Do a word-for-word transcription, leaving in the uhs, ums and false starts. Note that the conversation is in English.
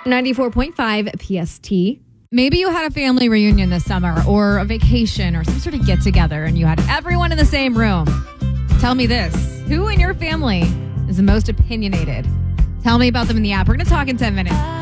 ninety-four point five P S T. Maybe you had a family reunion this summer or a vacation or some sort of get together and you had everyone in the same room. Tell me this. Who in your family is the most opinionated? Tell me about them in the app. We're going to talk in ten minutes.